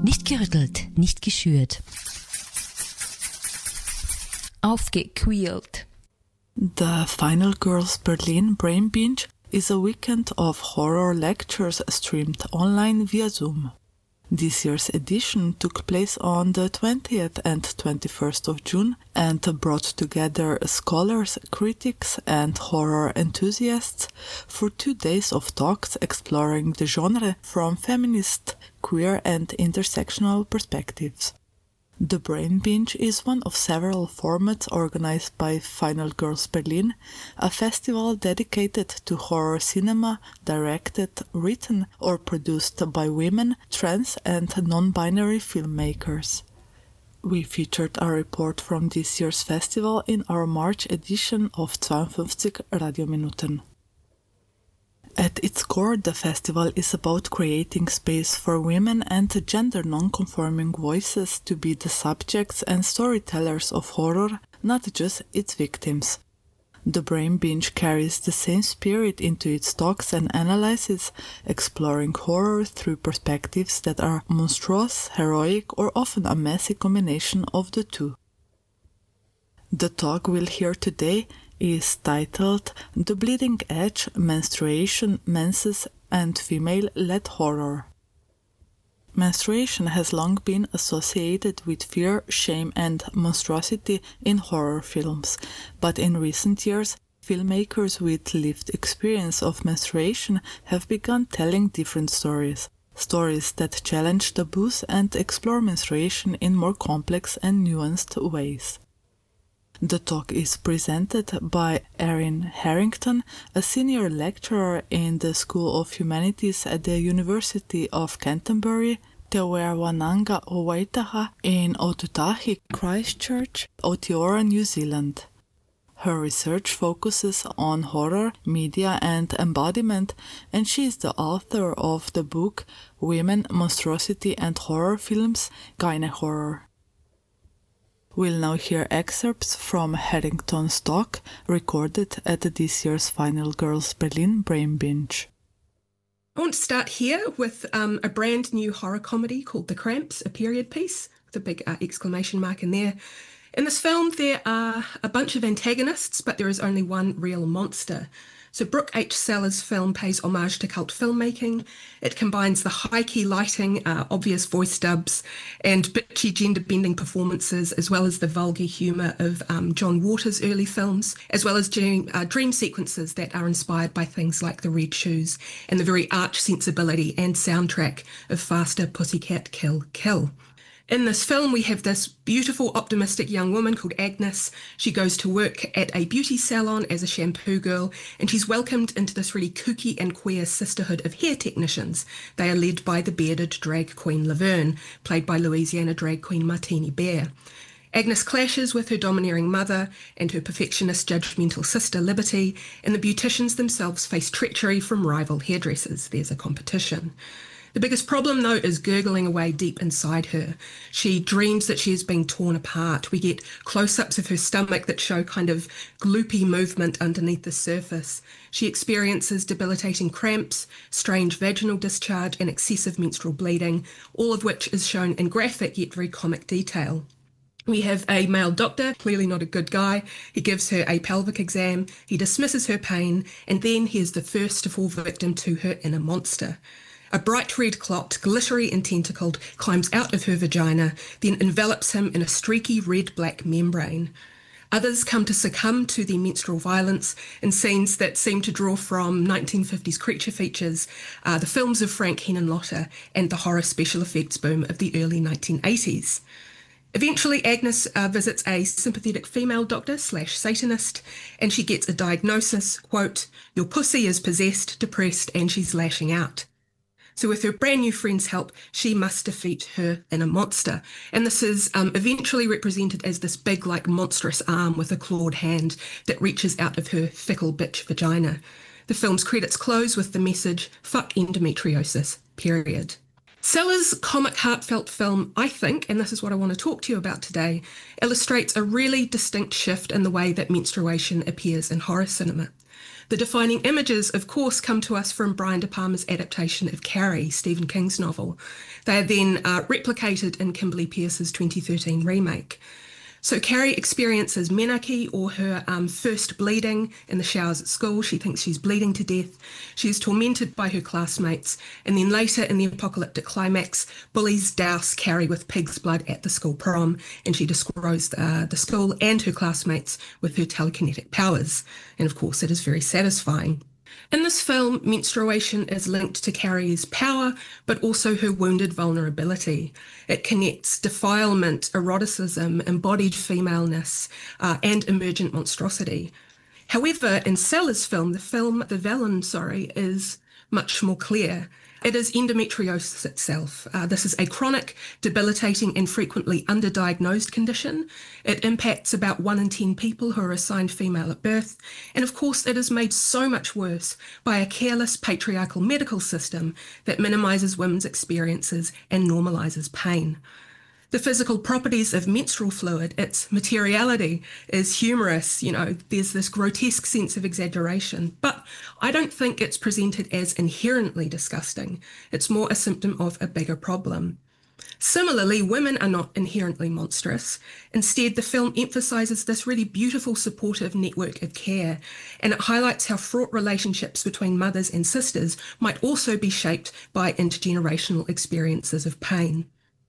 Nicht gerüttelt, nicht geschürt. Aufgequält. The Final Girls Berlin Brain Binge is a weekend of horror lectures streamed online via Zoom. This year's edition took place on the 20th and 21st of June and brought together scholars, critics and horror enthusiasts for 2 days of talks exploring the genre from feminist, queer and intersectional perspectives. The Brain Binge is one of several formats organized by Final Girls Berlin, a festival dedicated to horror cinema directed, written or produced by women, trans and non-binary filmmakers. We featured a report from this year's festival in our March edition of 52 Radiominuten. At its core, the festival is about creating space for women and gender non-conforming voices to be the subjects and storytellers of horror, not just its victims. The Brain Binge carries the same spirit into its talks and analyses, exploring horror through perspectives that are monstrous, heroic, or often a messy combination of the two. The talk we'll hear today is titled The Bleeding Edge, Menstruation, Menses and Female-Led Horror. Menstruation has long been associated with fear, shame and monstrosity in horror films, but in recent years, filmmakers with lived experience of menstruation have begun telling different stories that challenge taboos and explore menstruation in more complex and nuanced ways. The talk is presented by Erin Harrington, a senior lecturer in the School of Humanities at the University of Canterbury, Te Wananga o Waitaha in Otutahi, Christchurch, Aotearoa, New Zealand. Her research focuses on horror, media and embodiment, and she is the author of the book Women, Monstrosity and Horror Films, Gyne Horror. We'll now hear excerpts from Harrington's talk, recorded at this year's Final Girls Berlin Brain Binge. I want to start here with a brand new horror comedy called The Cramps, a period piece, with a big exclamation mark in there. In this film, there are a bunch of antagonists, but there is only one real monster. So Brooke H. Sellers' film pays homage to cult filmmaking. It combines the high-key lighting, obvious voice dubs, and bitchy gender-bending performances, as well as the vulgar humour of John Waters' early films, as well as dream sequences that are inspired by things like The Red Shoes and the very arch sensibility and soundtrack of Faster, Pussycat, Kill, Kill. In this film, we have this beautiful, optimistic young woman called Agnes. She goes to work at a beauty salon as a shampoo girl, and she's welcomed into this really kooky and queer sisterhood of hair technicians. They are led by the bearded drag queen Laverne, played by Louisiana drag queen Martini Bear. Agnes clashes with her domineering mother and her perfectionist, judgmental sister Liberty, and the beauticians themselves face treachery from rival hairdressers. There's a competition. The biggest problem, though, is gurgling away deep inside her. She dreams that she is being torn apart. We get close-ups of her stomach that show kind of gloopy movement underneath the surface. She experiences debilitating cramps, strange vaginal discharge, and excessive menstrual bleeding, all of which is shown in graphic yet very comic detail. We have a male doctor, clearly not a good guy. He gives her a pelvic exam, he dismisses her pain, and then he is the first to fall victim to her inner monster. A bright red clot, glittery and tentacled, climbs out of her vagina, then envelops him in a streaky red-black membrane. Others come to succumb to the menstrual violence in scenes that seem to draw from 1950s creature features, the films of Frank Henenlotter, and the horror special effects boom of the early 1980s. Eventually, Agnes visits a sympathetic female doctor/Satanist, and she gets a diagnosis, quote, "Your pussy is possessed, depressed, and she's lashing out." So with her brand new friend's help, she must defeat her inner monster. And this is eventually represented as this big, like, monstrous arm with a clawed hand that reaches out of her fickle bitch vagina. The film's credits close with the message, "Fuck endometriosis, period." Sellers' comic heartfelt film, I think, and this is what I want to talk to you about today, illustrates a really distinct shift in the way that menstruation appears in horror cinema. The defining images, of course, come to us from Brian De Palma's adaptation of Carrie, Stephen King's novel. They are then replicated in Kimberly Peirce's 2013 remake. So Carrie experiences menarche, or her first bleeding, in the showers at school. She thinks she's bleeding to death. She is tormented by her classmates. And then later in the apocalyptic climax, bullies douse Carrie with pig's blood at the school prom, and she destroys the school and her classmates with her telekinetic powers. And of course, it is very satisfying. In this film, menstruation is linked to Carrie's power, but also her wounded vulnerability. It connects defilement, eroticism, embodied femaleness, and emergent monstrosity. However, in Sellers' film, the villain, is much more clear. It is endometriosis itself. This is a chronic, debilitating, and frequently underdiagnosed condition. It impacts about 1 in 10 people who are assigned female at birth. And of course, it is made so much worse by a careless patriarchal medical system that minimises women's experiences and normalises pain. The physical properties of menstrual fluid, its materiality, is humorous. There's this grotesque sense of exaggeration, but I don't think it's presented as inherently disgusting. It's more a symptom of a bigger problem. Similarly, women are not inherently monstrous. Instead, the film emphasises this really beautiful supportive network of care, and it highlights how fraught relationships between mothers and sisters might also be shaped by intergenerational experiences of pain.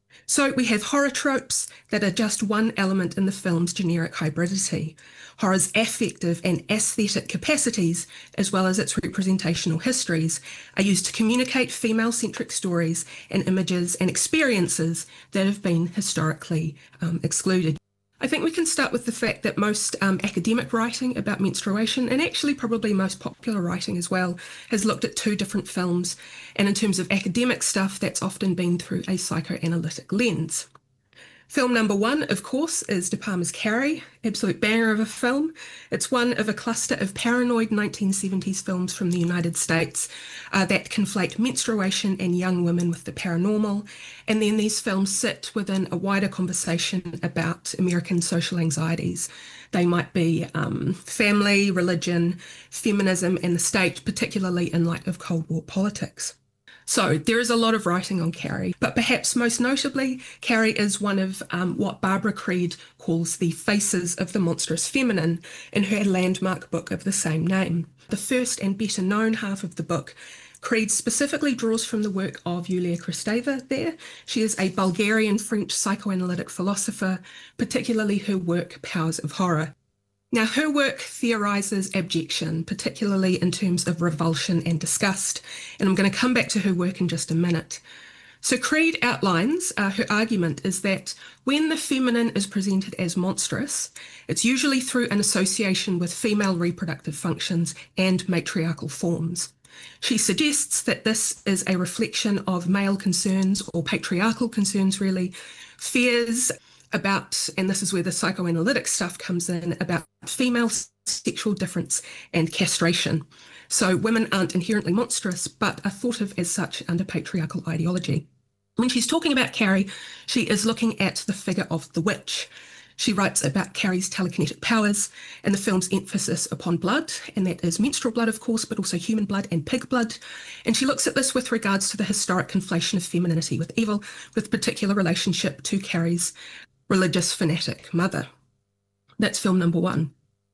So we have horror tropes that are just one element in the film's generic hybridity. Horror's affective and aesthetic capacities, as well as its representational histories, are used to communicate female-centric stories and images and experiences that have been historically excluded. I think we can start with the fact that most academic writing about menstruation, and actually probably most popular writing as well, has looked at 2 different films. And in terms of academic stuff, that's often been through a psychoanalytic lens. Film number 1, of course, is De Palma's Carrie, absolute banger of a film. It's one of a cluster of paranoid 1970s films from the United States that conflate menstruation and young women with the paranormal. And then these films sit within a wider conversation about American social anxieties. They might be family, religion, feminism, and the state, particularly in light of Cold War politics. So there is a lot of writing on Carrie, but perhaps most notably, Carrie is one of what Barbara Creed calls the faces of the monstrous feminine in her landmark book of the same name. The first and better known half of the book, Creed specifically draws from the work of Yulia Kristeva there. She is a Bulgarian-French psychoanalytic philosopher, particularly her work Powers of Horror. Now, her work theorises abjection, particularly in terms of revulsion and disgust, and I'm going to come back to her work in just a minute. So Creed outlines, her argument is that when the feminine is presented as monstrous, it's usually through an association with female reproductive functions and matriarchal forms. She suggests that this is a reflection of male concerns, or patriarchal concerns really, fears about, and this is where the psychoanalytic stuff comes in, about female sexual difference and castration. So women aren't inherently monstrous, but are thought of as such under patriarchal ideology. When she's talking about Carrie, she is looking at the figure of the witch. She writes about Carrie's telekinetic powers and the film's emphasis upon blood, and that is menstrual blood, of course, but also human blood and pig blood. And she looks at this with regards to the historic conflation of femininity with evil, with particular relationship to Carrie's religious fanatic mother. That's film number 1.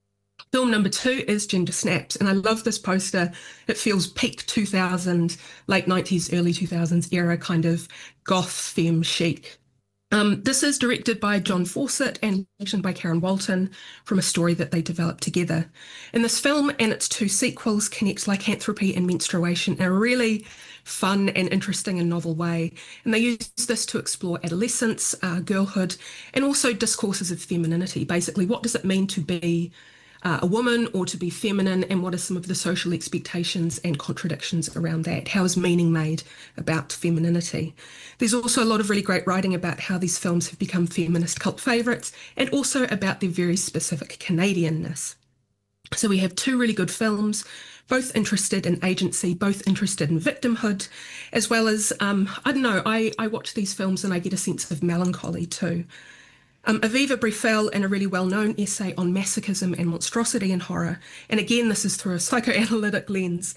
Film number 2 is Ginger Snaps, and I love this poster. It feels peak 2000, late 90s, early 2000s era kind of goth femme chic. This is directed by John Fawcett and written by Karen Walton from a story that they developed together. And this film and its 2 sequels connect lycanthropy and menstruation in a really fun and interesting and novel way. And they use this to explore adolescence, girlhood, and also discourses of femininity. Basically, what does it mean to be a woman or to be feminine, and what are some of the social expectations and contradictions around that? How is meaning made about femininity? There's also a lot of really great writing about how these films have become feminist cult favourites, and also about their very specific Canadianness. So we have 2 really good films, both interested in agency, both interested in victimhood, as well as, I watch these films and I get a sense of melancholy too. Aviva Breffel, in a really well-known essay on masochism and monstrosity in horror, and again this is through a psychoanalytic lens,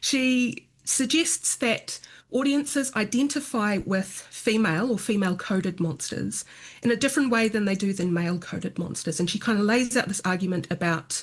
she suggests that audiences identify with female or female-coded monsters in a different way than they do than male-coded monsters. And she kind of lays out this argument about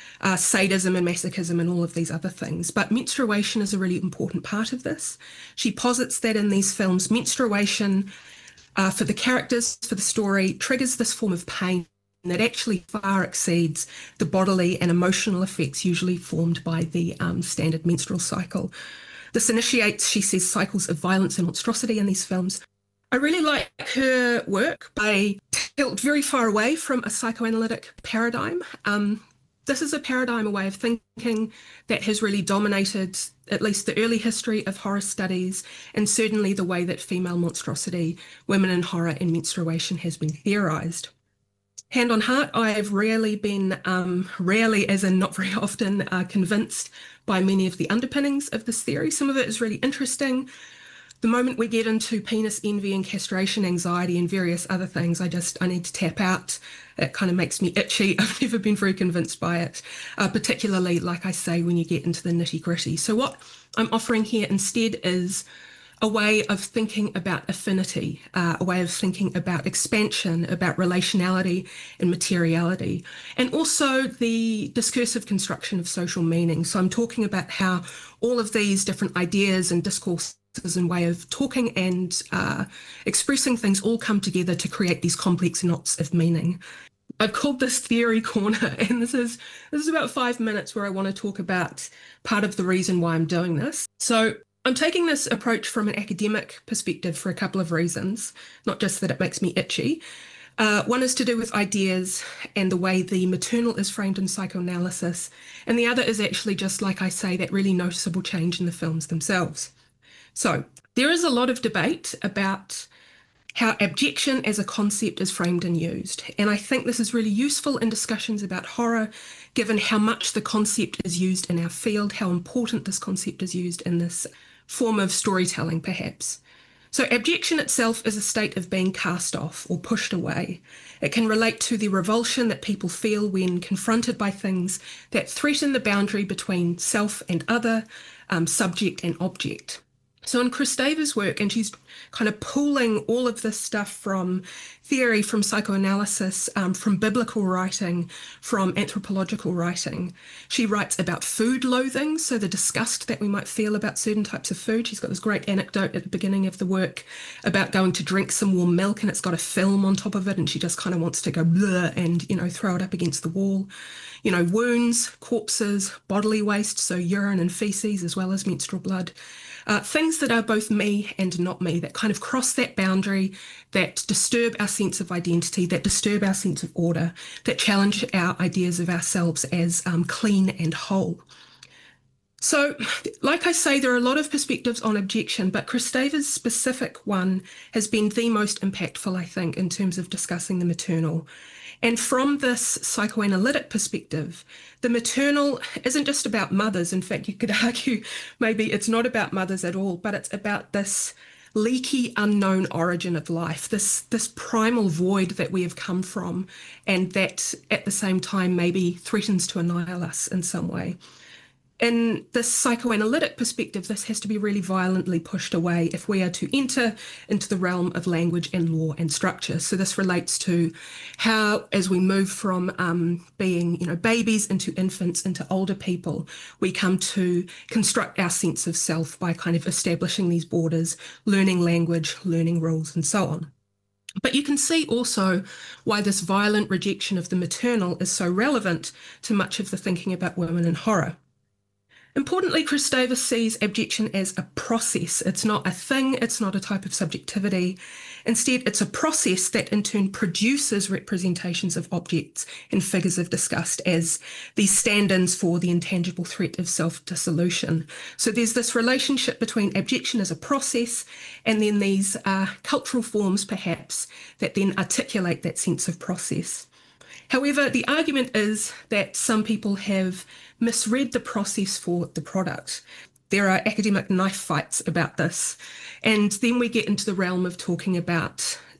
sadism and masochism and all of these other things. But menstruation is a really important part of this. She posits that in these films, menstruation for the characters, for the story, triggers this form of pain that actually far exceeds the bodily and emotional effects usually formed by the standard menstrual cycle. This initiates, she says, cycles of violence and monstrosity in these films. I really like her work. I tilt very far away from a psychoanalytic paradigm. This is a paradigm, a way of thinking that has really dominated at least the early history of horror studies, and certainly the way that female monstrosity, women in horror and menstruation has been theorised. Hand on heart, I've rarely been, rarely as in not very often, convinced by many of the underpinnings of this theory. Some of it is really interesting. The moment we get into penis envy and castration anxiety and various other things, I need to tap out. It kind of makes me itchy. I've never been very convinced by it, particularly, like I say, when you get into the nitty-gritty. So what I'm offering here instead is a way of thinking about affinity, a way of thinking about expansion, about relationality and materiality, and also the discursive construction of social meaning. So I'm talking about how all of these different ideas and discourses and way of talking and expressing things all come together to create these complex knots of meaning. I've called this Theory Corner, and this is about 5 minutes where I want to talk about part of the reason why I'm doing this. So I'm taking this approach from an academic perspective for a couple of reasons, not just that it makes me itchy. One is to do with ideas and the way the maternal is framed in psychoanalysis, and the other is actually just, like I say, that really noticeable change in the films themselves. So there is a lot of debate about how abjection as a concept is framed and used. And I think this is really useful in discussions about horror, given how much the concept is used in our field, how important this concept is used in this form of storytelling, perhaps. So abjection itself is a state of being cast off or pushed away. It can relate to the revulsion that people feel when confronted by things that threaten the boundary between self and other, subject and object. So in Kristeva's work, and she's kind of pooling all of this stuff from theory, from psychoanalysis, from biblical writing, from anthropological writing. She writes about food loathing, so the disgust that we might feel about certain types of food. She's got this great anecdote at the beginning of the work about going to drink some warm milk and it's got a film on top of it and she just kind of wants to go bleh and, throw it up against the wall. Wounds, corpses, bodily waste, so urine and feces as well as menstrual blood. Things that are both me and not me, that kind of cross that boundary, that disturb our sense of identity, that disturb our sense of order, that challenge our ideas of ourselves as clean and whole. So, like I say, there are a lot of perspectives on abjection, but Kristeva's specific one has been the most impactful, I think, in terms of discussing the maternal. And from this psychoanalytic perspective, the maternal isn't just about mothers. In fact, you could argue maybe it's not about mothers at all, but it's about this leaky, unknown origin of life, this primal void that we have come from, and that at the same time maybe threatens to annihilate us in some way. In this psychoanalytic perspective, this has to be really violently pushed away if we are to enter into the realm of language and law and structure. So this relates to how, as we move from being, babies into infants, into older people, we come to construct our sense of self by kind of establishing these borders, learning language, learning rules, and so on. But you can see also why this violent rejection of the maternal is so relevant to much of the thinking about women in horror. Importantly, Kristeva sees abjection as a process. It's not a thing, it's not a type of subjectivity. Instead, it's a process that in turn produces representations of objects and figures of disgust as these stand-ins for the intangible threat of self-dissolution. So there's this relationship between abjection as a process and then these cultural forms, perhaps, that then articulate that sense of process. However, the argument is that some people have misread the process for the product. There are academic knife fights about this. And then we get into the realm of talking about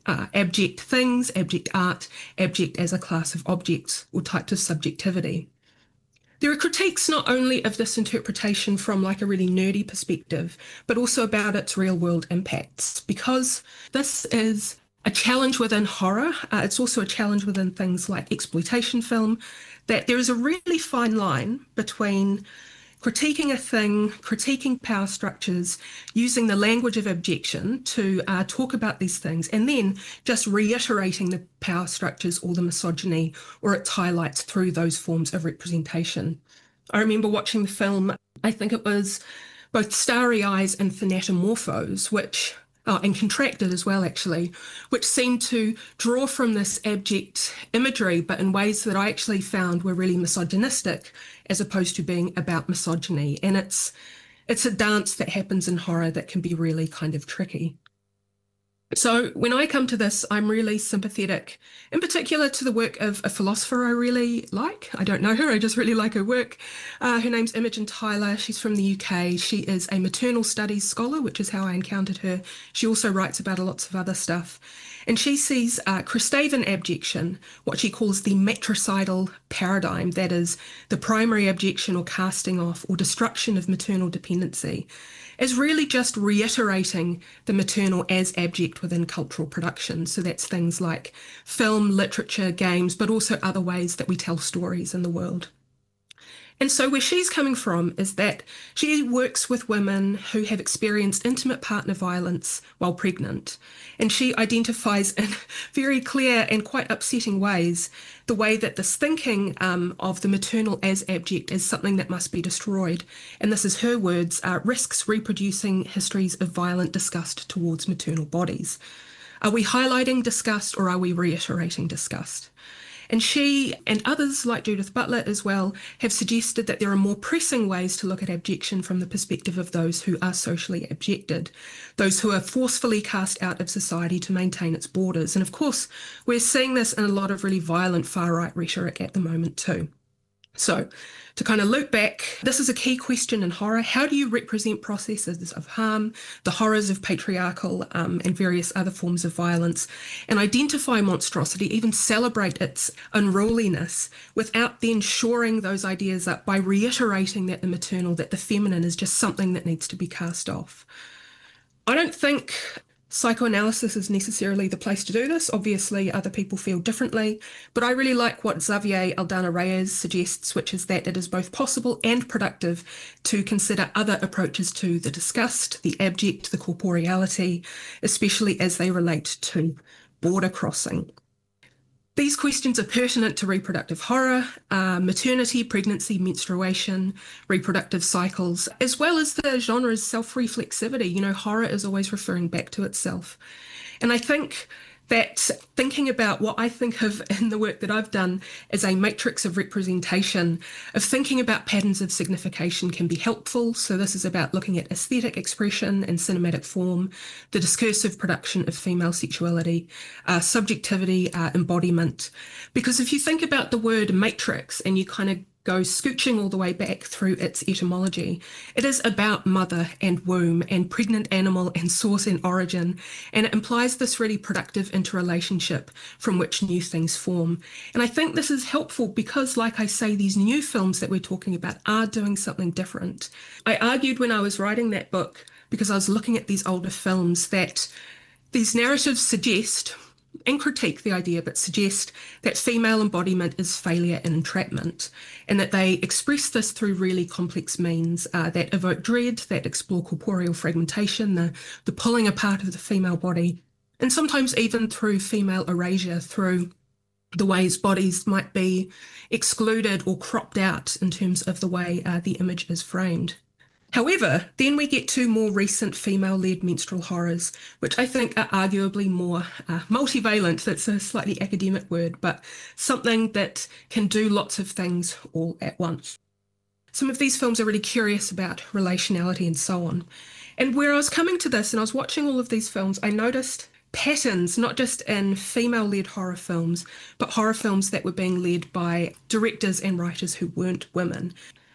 abject things, abject art, abject as a class of objects or types of subjectivity. There are critiques not only of this interpretation from like a really nerdy perspective, but also about its real world impacts, because this is a challenge within horror. It's also a challenge within things like exploitation film, that there is a really fine line between critiquing a thing, critiquing power structures, using the language of objection to talk about these things, and then just reiterating the power structures or the misogyny or its highlights through those forms of representation. I remember watching the film, I think it was both Starry Eyes and Thanatomorphose, which and Contracted as well, actually, which seemed to draw from this abject imagery, but in ways that I actually found were really misogynistic, as opposed to being about misogyny. And it's a dance that happens in horror that can be really kind of tricky. So when I come to this, I'm really sympathetic, in particular to the work of a philosopher I really like. I don't know her, I just really like her work. Her name's Imogen Tyler. She's from the UK. She is a maternal studies scholar, which is how I encountered her. She also writes about lots of other stuff. And she sees Kristavan abjection, what she calls the matricidal paradigm, that is the primary abjection or casting off or destruction of maternal dependency, as really just reiterating the maternal as abject within cultural production. So that's things like film, literature, games, but also other ways that we tell stories in the world. And so where she's coming from is that she works with women who have experienced intimate partner violence while pregnant. And she identifies in very clear and quite upsetting ways the way that this thinking of the maternal as abject is something that must be destroyed. And this is her words, risks reproducing histories of violent disgust towards maternal bodies. Are we highlighting disgust or are we reiterating disgust? And she and others like Judith Butler as well have suggested that there are more pressing ways to look at abjection from the perspective of those who are socially abjected, those who are forcefully cast out of society to maintain its borders. And of course, we're seeing this in a lot of really violent far-right rhetoric at the moment too. So to kind of loop back, this is a key question in horror. How do you represent processes of harm, the horrors of patriarchal and various other forms of violence, and identify monstrosity, even celebrate its unruliness, without then shoring those ideas up by reiterating that the maternal, that the feminine is just something that needs to be cast off? I don't think psychoanalysis is necessarily the place to do this. Obviously, other people feel differently, but I really like what Xavier Aldana Reyes suggests, which is that it is both possible and productive to consider other approaches to the disgust, the abject, the corporeality, especially as they relate to border crossing. These questions are pertinent to reproductive horror, maternity, pregnancy, menstruation, reproductive cycles, as well as the genre's self-reflexivity. You know, horror is always referring back to itself. And I think that thinking about what I think of in the work that I've done as a matrix of representation, of thinking about patterns of signification can be helpful. So this is about looking at aesthetic expression and cinematic form, the discursive production of female sexuality, subjectivity, embodiment. Because if you think about the word matrix and you kind of go scooching all the way back through its etymology, it is about mother and womb and pregnant animal and source and origin, and it implies this really productive interrelationship from which new things form. And I think this is helpful because, like I say, these new films that we're talking about are doing something different. I argued when I was writing that book, because I was looking at these older films, that these narratives suggest and critique the idea, but suggest that female embodiment is failure and entrapment, and that they express this through really complex means that evoke dread, that explore corporeal fragmentation, the pulling apart of the female body, and sometimes even through female erasure, through the ways bodies might be excluded or cropped out in terms of the way the image is framed. However, then we get to more recent female-led menstrual horrors, which I think are arguably more multivalent. That's a slightly academic word, but something that can do lots of things all at once. Some of these films are really curious about relationality and so on. And where I was coming to this and I was watching all of these films, I noticed patterns, not just in female-led horror films, but horror films that were being led by directors and writers who weren't women.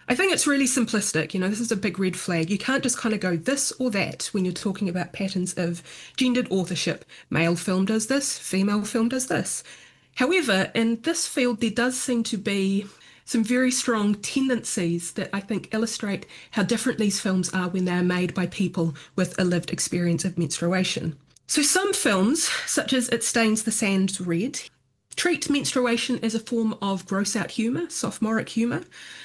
I think it's really simplistic. This is a big red flag. You can't just kind of go this or that when you're talking about patterns of gendered authorship. Male film does this, female film does this. However, in this field, there does seem to be some very strong tendencies that I think illustrate how different these films are when they are made by people with a lived experience of menstruation. So some films, such as It Stains the Sands Red, treat menstruation as a form of gross-out humour, sophomoric humour.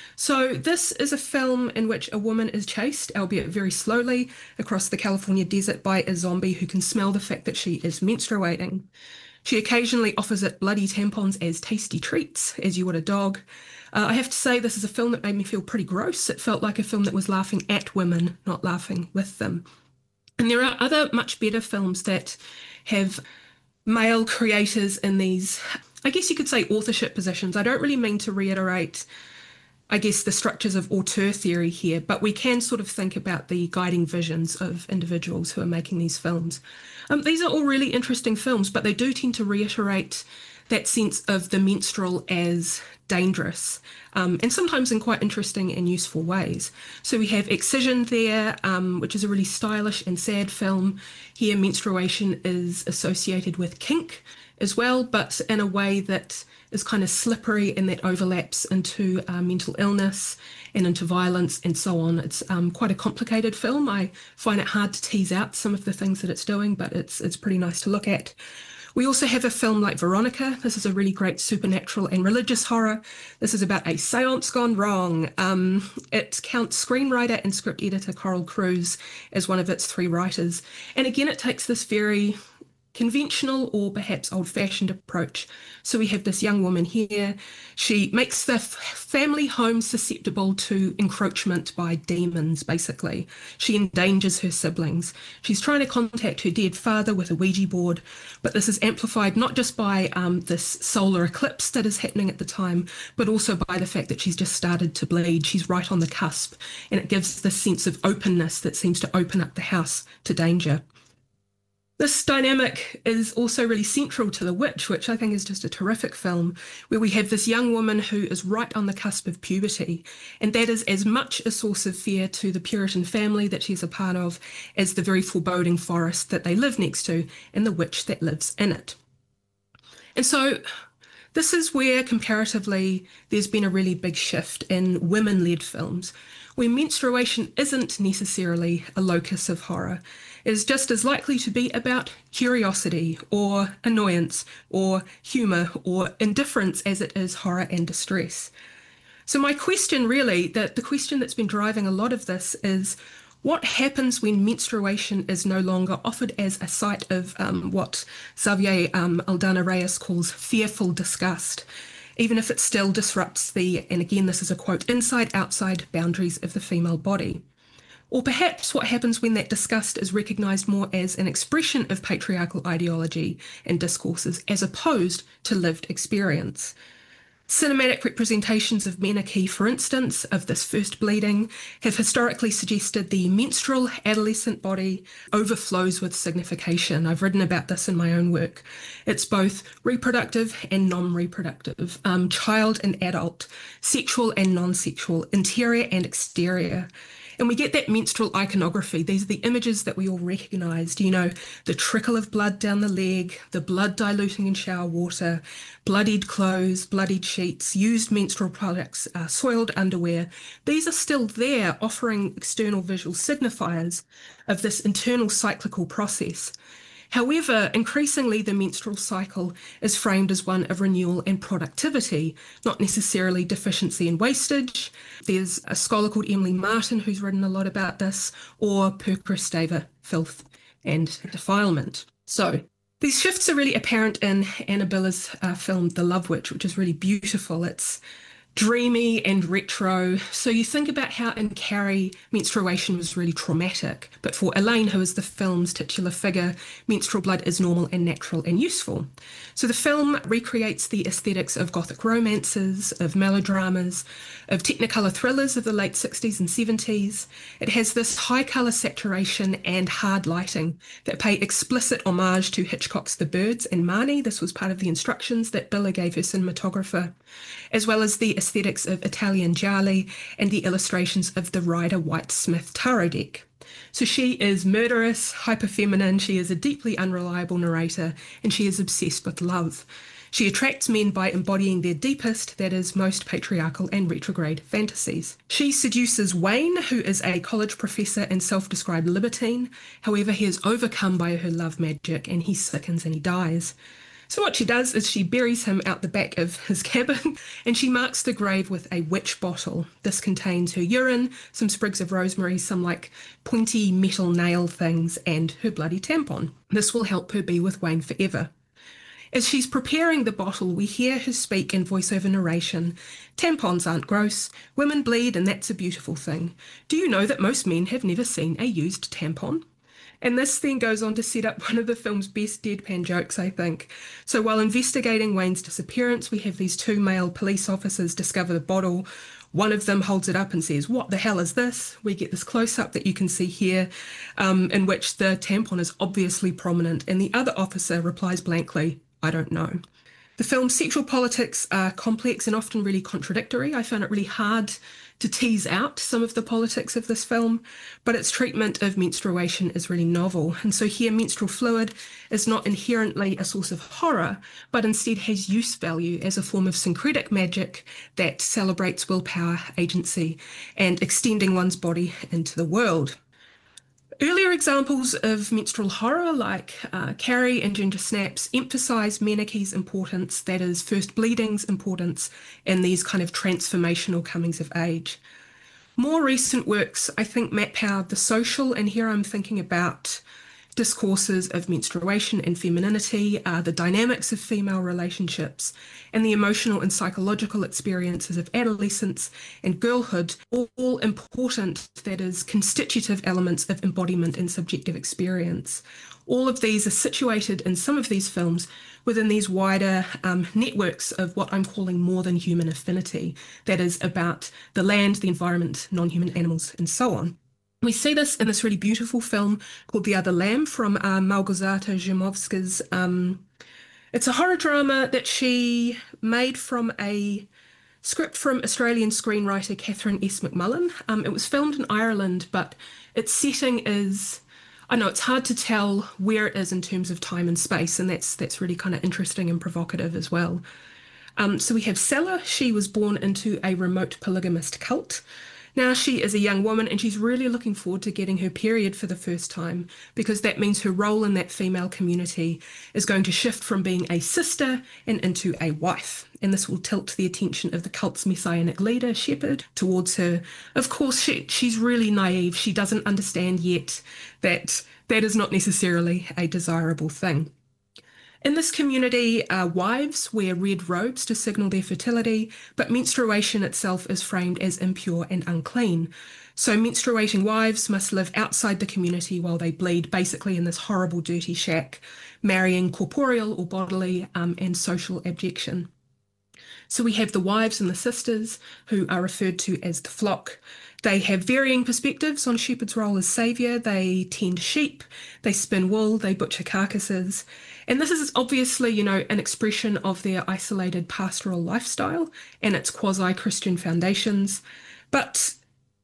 So this is a film in which a woman is chased, albeit very slowly, across the California desert by a zombie who can smell the fact that she is menstruating. She occasionally offers it bloody tampons as tasty treats, as you would a dog. I have to say this is a film that made me feel pretty gross. It felt like a film that was laughing at women, not laughing with them. And there are other much better films that have male creators in these, I guess you could say, authorship positions. I don't really mean to reiterate, I guess, the structures of auteur theory here, but we can sort of think about the guiding visions of individuals who are making these films. These are all really interesting films, but they do tend to reiterate that sense of the menstrual as dangerous, and sometimes in quite interesting and useful ways. So we have Excision there, which is a really stylish and sad film. Here, menstruation is associated with kink as well, but in a way that is kind of slippery and that overlaps into mental illness and into violence and so on. It's quite a complicated film. I find it hard to tease out some of the things that it's doing, but it's pretty nice to look at. We also have a film like Veronica. This is a really great supernatural and religious horror. This is about a seance gone wrong. It counts screenwriter and script editor Coral Cruz as one of its 3 writers. And again, it takes this very conventional or perhaps old-fashioned approach. So we have this young woman here. She makes the family home susceptible to encroachment by demons, basically. She endangers her siblings. She's trying to contact her dead father with a Ouija board, but this is amplified not just by this solar eclipse that is happening at the time, but also by the fact that she's just started to bleed. She's right on the cusp, and it gives this sense of openness that seems to open up the house to danger. This dynamic is also really central to The Witch, which I think is just a terrific film, where we have this young woman who is right on the cusp of puberty, and that is as much a source of fear to the Puritan family that she's a part of as the very foreboding forest that they live next to and the witch that lives in it. And so this is where, comparatively, there's been a really big shift in women-led films, where menstruation isn't necessarily a locus of horror. It is just as likely to be about curiosity or annoyance or humour or indifference as it is horror and distress. So my question really, the question that's been driving a lot of this is, what happens when menstruation is no longer offered as a site of what Xavier Aldana Reyes calls fearful disgust, even if it still disrupts the, and again this is a quote, inside-outside boundaries of the female body? Or perhaps what happens when that disgust is recognised more as an expression of patriarchal ideology and discourses as opposed to lived experience? Cinematic representations of menarche, for instance, of this first bleeding, have historically suggested the menstrual adolescent body overflows with signification. I've written about this in my own work. It's both reproductive and non-reproductive, child and adult, sexual and non-sexual, interior and exterior. And we get that menstrual iconography. These are the images that we all recognise. The trickle of blood down the leg, the blood diluting in shower water, bloodied clothes, bloodied sheets, used menstrual products, soiled underwear. These are still there, offering external visual signifiers of this internal cyclical process. However, increasingly the menstrual cycle is framed as one of renewal and productivity, not necessarily deficiency and wastage. There's a scholar called Emily Martin who's written a lot about this, or per Kristeva, filth and defilement. So these shifts are really apparent in Anna Biller's film The Love Witch, which is really beautiful. It's dreamy and retro. So you think about how in Carrie, menstruation was really traumatic. But for Elaine, who is the film's titular figure, menstrual blood is normal and natural and useful. So the film recreates the aesthetics of Gothic romances, of melodramas, of Technicolor thrillers of the late 60s and 70s. It has this high colour saturation and hard lighting that pay explicit homage to Hitchcock's The Birds and Marnie. This was part of the instructions that Biller gave her cinematographer, as well as the aesthetics of Italian gialli and the illustrations of the Rider-Waite-Smith tarot deck. So she is murderous, hyper-feminine, she is a deeply unreliable narrator, and she is obsessed with love. She attracts men by embodying their deepest, that is, most patriarchal and retrograde fantasies. She seduces Wayne, who is a college professor and self-described libertine. However, he is overcome by her love magic and he sickens and he dies. So what she does is she buries him out the back of his cabin and she marks the grave with a witch bottle. This contains her urine, some sprigs of rosemary, some like pointy metal nail things, and her bloody tampon. This will help her be with Wayne forever. As she's preparing the bottle, we hear her speak in voiceover narration. Tampons aren't gross. Women bleed and that's a beautiful thing. Do you know that most men have never seen a used tampon? And this then goes on to set up one of the film's best deadpan jokes, I think. So while investigating Wayne's disappearance, we have these two male police officers discover the bottle. One of them holds it up and says, "What the hell is this?" We get this close-up that you can see here, in which the tampon is obviously prominent, and the other officer replies blankly, "I don't know." The film's sexual politics are complex and often really contradictory. I found it really hard to tease out some of the politics of this film, but its treatment of menstruation is really novel. And so here, menstrual fluid is not inherently a source of horror, but instead has use value as a form of syncretic magic that celebrates willpower, agency, and extending one's body into the world. Earlier examples of menstrual horror, like Carrie and Ginger Snaps, emphasise menarche's importance, that is, first bleeding's importance, in these kind of transformational comings of age. More recent works, I think, map how the social, and here I'm thinking about discourses of menstruation and femininity, the dynamics of female relationships, and the emotional and psychological experiences of adolescence and girlhood, all important, that is, constitutive elements of embodiment and subjective experience. All of these are situated in some of these films within these wider networks of what I'm calling more than human affinity, that is, about the land, the environment, non-human animals, and so on. We see this in this really beautiful film called The Other Lamb from Małgorzata Rzymowska's. It's a horror drama that she made from a script from Australian screenwriter Catherine S. McMullen. It was filmed in Ireland, but its setting is, I know it's hard to tell where it is in terms of time and space, and that's really kind of interesting and provocative as well. So we have Sella. She was born into a remote polygamist cult. Now she is a young woman and she's really looking forward to getting her period for the first time, because that means her role in that female community is going to shift from being a sister and into a wife. And this will tilt the attention of the cult's messianic leader, Shepherd, towards her. Of course, she's really naive. She doesn't understand yet that that is not necessarily a desirable thing. In this community, wives wear red robes to signal their fertility, but menstruation itself is framed as impure and unclean. So menstruating wives must live outside the community while they bleed, basically in this horrible, dirty shack, marrying corporeal or bodily and social abjection. So we have the wives and the sisters, who are referred to as the flock. They have varying perspectives on Shepherd's role as saviour. They tend sheep, they spin wool, they butcher carcasses. And this is obviously, an expression of their isolated pastoral lifestyle and its quasi-Christian foundations. But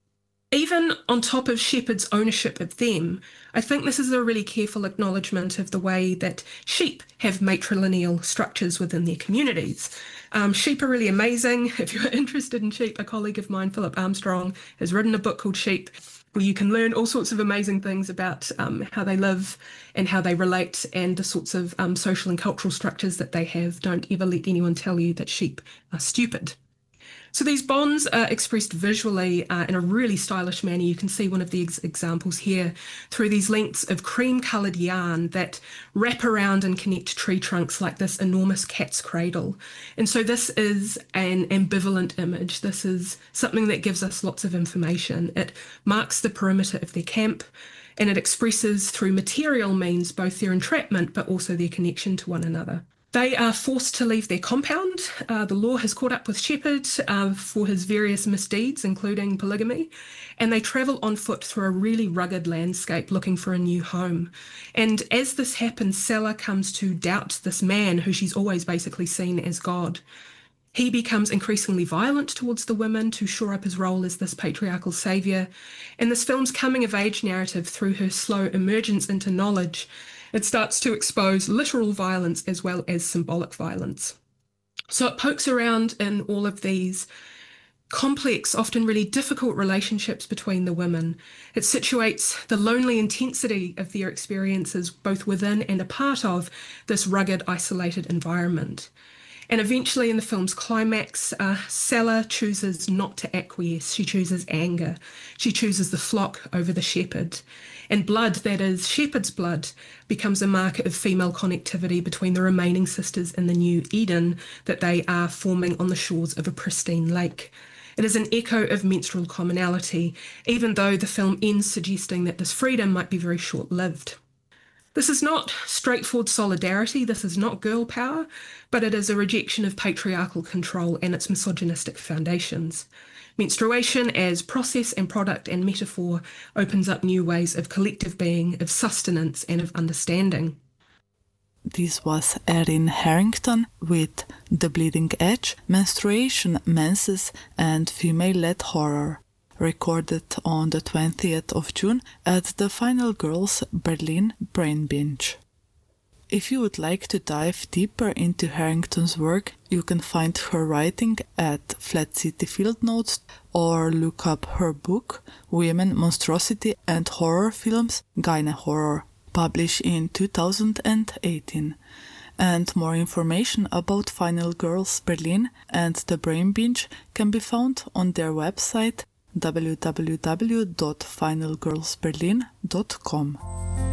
even on top of Shepherd's ownership of them, I think this is a really careful acknowledgement of the way that sheep have matrilineal structures within their communities. Sheep are really amazing. If you're interested in sheep, a colleague of mine, Philip Armstrong, has written a book called Sheep, where you can learn all sorts of amazing things about how they live and how they relate, and the sorts of social and cultural structures that they have. Don't ever let anyone tell you that sheep are stupid. So these bonds are expressed visually in a really stylish manner. You can see one of the examples here through these lengths of cream-coloured yarn that wrap around and connect tree trunks like this enormous cat's cradle. And so this is an ambivalent image. This is something that gives us lots of information. It marks the perimeter of their camp, and it expresses through material means both their entrapment but also their connection to one another. They are forced to leave their compound. The law has caught up with Shepherd for his various misdeeds, including polygamy, and they travel on foot through a really rugged landscape looking for a new home. And as this happens, Sella comes to doubt this man who she's always basically seen as God. He becomes increasingly violent towards the women to shore up his role as this patriarchal saviour. And this film's coming-of-age narrative, through her slow emergence into knowledge, it starts to expose literal violence as well as symbolic violence. So it pokes around in all of these complex, often really difficult relationships between the women. It situates the lonely intensity of their experiences both within and a part of this rugged, isolated environment. And eventually in the film's climax, Sella chooses not to acquiesce. She chooses anger. She chooses the flock over the shepherd. And blood, that is shepherd's blood, becomes a marker of female connectivity between the remaining sisters in the new Eden that they are forming on the shores of a pristine lake. It is an echo of menstrual commonality, even though the film ends suggesting that this freedom might be very short-lived. This is not straightforward solidarity, this is not girl power, but it is a rejection of patriarchal control and its misogynistic foundations. Menstruation as process and product and metaphor opens up new ways of collective being, of sustenance and of understanding. This was Erin Harrington with The Bleeding Edge, Menstruation, Menses and Female-Led Horror, recorded on the 20th of June at the Final Girls Berlin Brain Binge. If you would like to dive deeper into Harrington's work, you can find her writing at Flat City Field Notes or look up her book, Women, Monstrosity and Horror Films, Gyne Horror, published in 2018. And more information about Final Girls Berlin and the Brain Binge can be found on their website www.finalgirlsberlin.com.